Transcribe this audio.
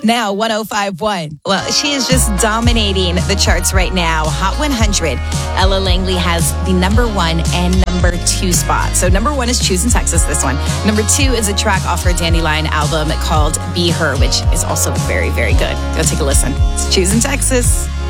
Now 105.1. Well, she is just dominating the charts right now. Hot 100. Ella Langley has the number 1 and number 2 spot. So number 1 is Choosing Texas, this one. Number 2 is a track off her Dandelion album called Be Her, which is also very, very good. Go take a listen. It's Choosing Texas.